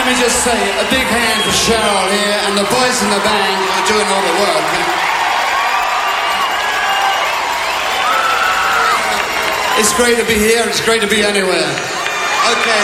me just say a big hand for Cheryl here and the boys in the band who are doing all the work. It's great to be here. It's great to be anywhere. Okay.